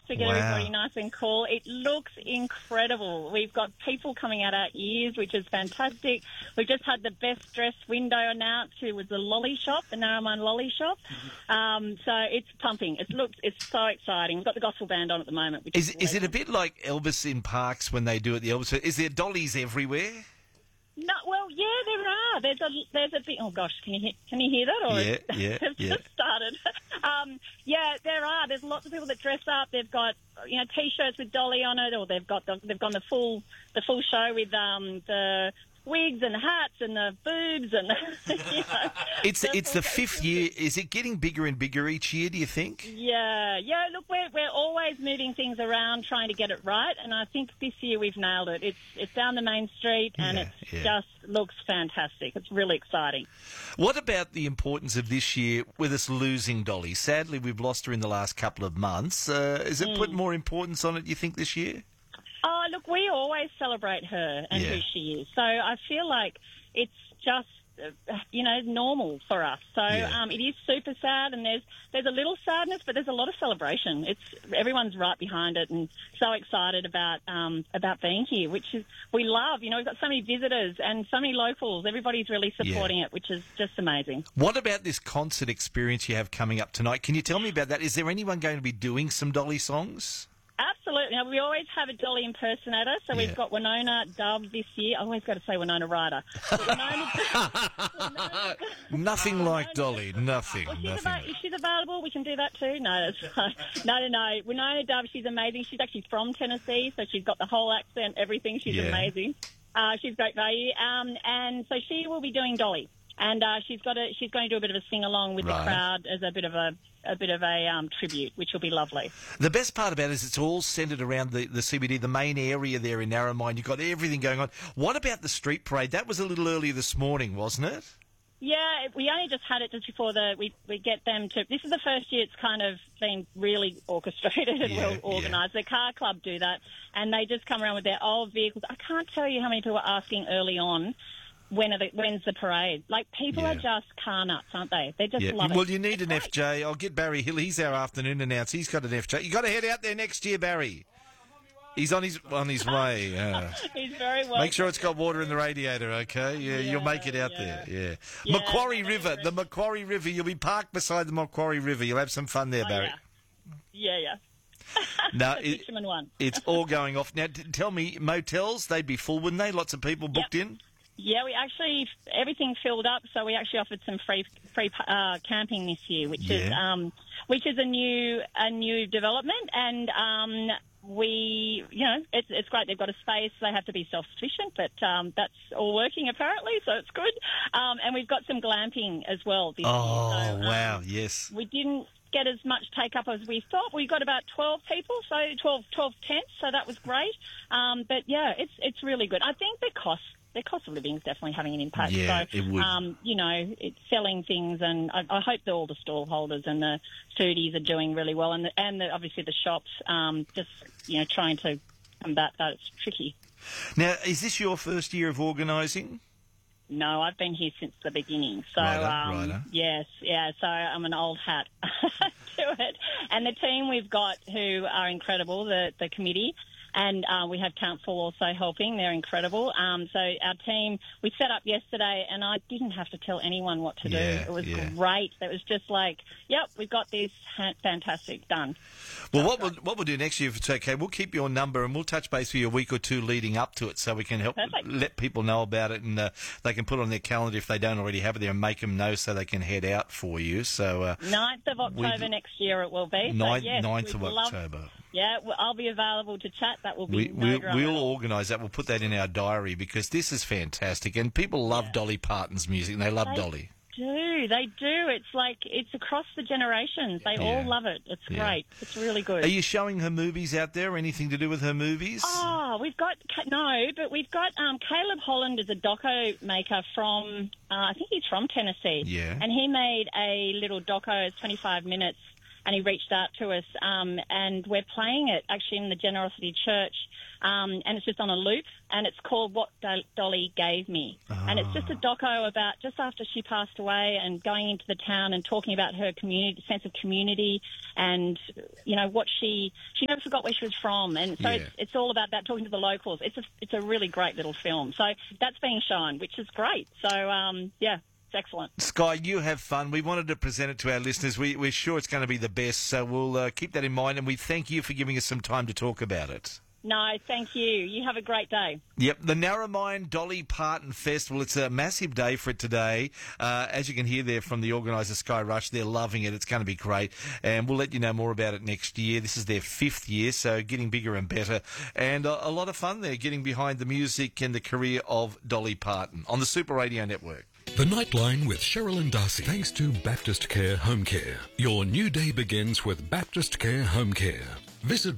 to get everybody nice and cool. It looks incredible. We've got people coming out our ears, which is fantastic. We've just had the best dressed window announced, who was the Lolly Shop, the Narromine Lolly Shop. So it's pumping. It's so exciting. We've got the gospel band on at the moment. Which is it a bit like Elvis in parks when they do it? The Elvis. Is there dollies everywhere? No, well, yeah, there are. There's a bit. Oh gosh, can you hear that? Or yeah. It's just started. Yeah, there are. There's lots of people that dress up. They've got t-shirts with Dolly on it, or they've gone the full show with the wigs and hats and the boobs and It's the fifth year. Is it getting bigger and bigger each year, do you think? Yeah. Look, we're always moving things around, trying to get it right, and I think this year we've nailed it. It's down the main street, and it just looks fantastic. It's really exciting. What about the importance of this year with us losing Dolly? Sadly, we've lost her in the last couple of months. Has it put more importance on it, you think, this year? Oh, look, we always celebrate her and who she is. So I feel like it's just, normal for us. So it is super sad, and there's a little sadness, but there's a lot of celebration. Everyone's right behind it and so excited about being here, which is we love. We've got so many visitors and so many locals. Everybody's really supporting it, which is just amazing. What about this concert experience you have coming up tonight? Can you tell me about that? Is there anyone going to be doing some Dolly songs? Absolutely. Now, we always have a Dolly impersonator, so we've got Winona Dove this year. I always got to say Winona Ryder. Nothing like Dolly. Nothing. If she's available, we can do that too. No, that's fine. No. Winona Dove, she's amazing. She's actually from Tennessee, so she's got the whole accent, everything. She's amazing. She's great value. And so she will be doing Dolly. And she's going to do a bit of a sing-along with the crowd as a bit of a tribute, which will be lovely. The best part about it is it's all centred around the CBD, the main area there in Narromine. You've got everything going on. What about the street parade? That was a little earlier this morning, wasn't it? Yeah, we only just had it just before we get them to... This is the first year it's kind of been really orchestrated and well organised. The car club do that, and they just come around with their old vehicles. I can't tell you how many people are asking early on, when's the parade? Like, people are just car nuts, aren't they? They just love it. Well, you need an FJ. I'll get Barry Hill. He's our afternoon announcer. He's got an FJ. You've got to head out there next year, Barry. He's on his way. He's very well. Make sure it's got water in the radiator, okay? Yeah, you'll make it out there. Yeah. Macquarie River. The Macquarie River. You'll be parked beside the Macquarie River. You'll have some fun there, Barry. Yeah. No, one. It's all going off. Now, tell me, motels, they'd be full, wouldn't they? Lots of people booked in? Yeah, we actually everything filled up, so we actually offered some free camping this year, which is a new development, and it's great. They've got a space. They have to be self-sufficient, but that's all working apparently, so it's good. And we've got some glamping as well this year. Oh, wow, yes. We didn't get as much take-up as we thought. We got about 12 people, so 12 tents, so that was great. But, yeah, it's really good. I think the cost of living is definitely having an impact. Yeah, so, it would. It's selling things, and I hope that all the stall holders and the foodies are doing really well, and obviously the shops, trying to combat that. It's tricky. Now, is this your first year of organising? No, I've been here since the beginning. So, righto. Yes, so I'm an old hat to it. And the team we've got who are incredible, the committee, and we have council also helping. They're incredible. So our team, we set up yesterday, and I didn't have to tell anyone what to do. It was great. It was just like, yep, we've got this, fantastic, done. Well, what we'll do next year, if it's okay, we'll keep your number and we'll touch base with you a week or two leading up to it, so we can help let people know about it, and they can put it on their calendar if they don't already have it there, and make them know so they can head out for you. So 9th of October next year it will be. 9th of October. Yeah, I'll be available to chat. That will be no drama. We'll organise that. We'll put that in our diary, because this is fantastic, and people love Dolly Parton's music, and they love Dolly. They do. It's like, it's across the generations. They all love it. It's great. It's really good. Are you showing her movies out there, or anything to do with her movies? Oh, we've got Caleb Holland is a doco maker from, I think he's from Tennessee. Yeah. And he made a little doco, it's 25 minutes, and he reached out to us, and we're playing it actually in the Generosity Church, and it's just on a loop, and it's called What Dolly Gave Me. And it's just a doco about just after she passed away and going into the town and talking about her community, sense of community, and, you know, what she never forgot where she was from. And so it's all about that, talking to the locals. It's a really great little film. So that's being shown, which is great. So, yeah. It's excellent. Sky, you have fun. We wanted to present it to our listeners. We're sure it's going to be the best, so we'll keep that in mind, and we thank you for giving us some time to talk about it. No, thank you. You have a great day. Yep, the Narromine Dolly Parton Festival. It's a massive day for it today. As you can hear there from the organiser, Sky Rush, they're loving it. It's going to be great. And we'll let you know more about it next year. This is their 5th year, so getting bigger and better. And a lot of fun there, getting behind the music and the career of Dolly Parton on the Super Radio Network. The Nightline with Cheryl and Darcy. Thanks to Baptist Care Home Care. Your new day begins with Baptist Care Home Care. Visit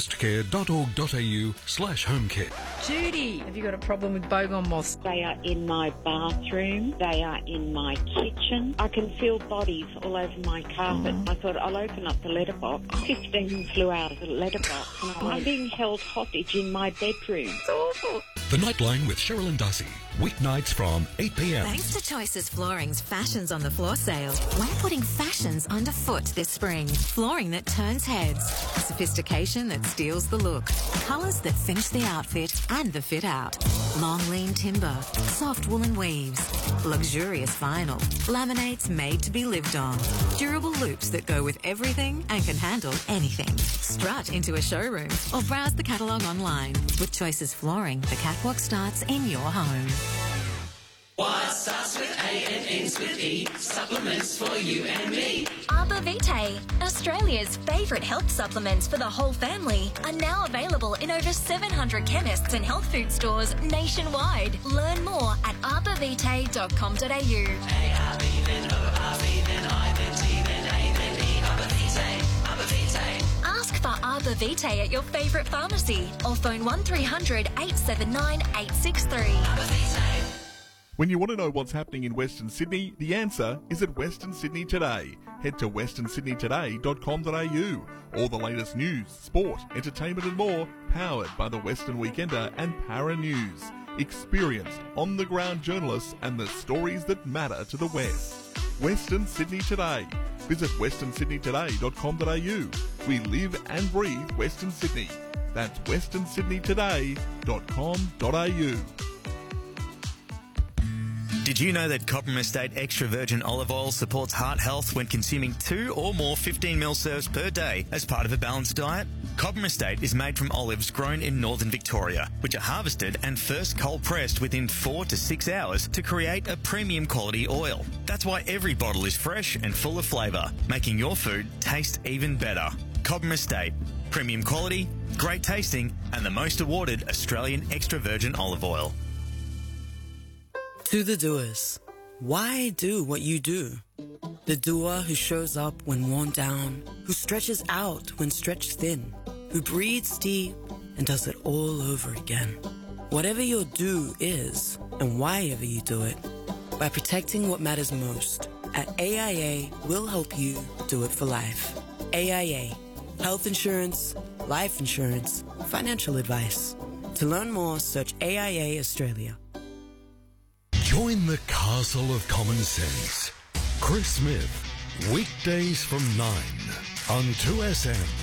baptistcare.org.au/homecare. Judy, have you got a problem with bogon moths? They are in my bathroom. They are in my kitchen. I can feel bodies all over my carpet. I thought I'll open up the letterbox. 15 flew out of the letterbox. And I'm being held hostage in my bedroom. It's awful. The Nightline with Cheryl and Darcy. Weeknights from 8 p.m. Thanks to Choices Flooring's Fashions on the Floor sale, we're putting fashions underfoot this spring. Flooring that turns heads, sophistication that steals the look, colours that finish the outfit and the fit out. Long lean timber, soft woolen weaves, luxurious vinyl, laminates made to be lived on, durable loops that go with everything and can handle anything. Strut into a showroom or browse the catalogue online. With Choices Flooring, the catwalk starts in your home. What starts with A and ends with E? Supplements for you and me. Arbor Vitae, Australia's favourite health supplements for the whole family, are now available in over 700 chemists and health food stores nationwide. Learn more at arborvitae.com.au. A-R-B, then O-R-B, then I, then T, then A, then E. Arbor Vitae, Arbor Vitae. Ask for Arbor Vitae at your favourite pharmacy or phone 1300 879 863. Arbor Vitae. When you want to know what's happening in Western Sydney, the answer is at Western Sydney Today. Head to westernsydneytoday.com.au. All the latest news, sport, entertainment and more, powered by the Western Weekender and Para News. Experienced, on-the-ground journalists and the stories that matter to the West. Western Sydney Today. Visit westernsydneytoday.com.au. We live and breathe Western Sydney. That's westernsydneytoday.com.au. Did you know that Cobram Estate Extra Virgin Olive Oil supports heart health when consuming 2 or more 15ml serves per day as part of a balanced diet? Cobram Estate is made from olives grown in northern Victoria, which are harvested and first cold pressed within 4 to 6 hours to create a premium quality oil. That's why every bottle is fresh and full of flavour, making your food taste even better. Cobram Estate. Premium quality, great tasting, and the most awarded Australian extra virgin olive oil. To the doers, why do what you do? The doer who shows up when worn down, who stretches out when stretched thin, who breathes deep and does it all over again. Whatever your do is, and why ever you do it, by protecting what matters most, at AIA, we'll help you do it for life. AIA, health insurance, life insurance, financial advice. To learn more, search AIA Australia. Join the castle of common sense. Chris Smith, weekdays from 9 on 2SM.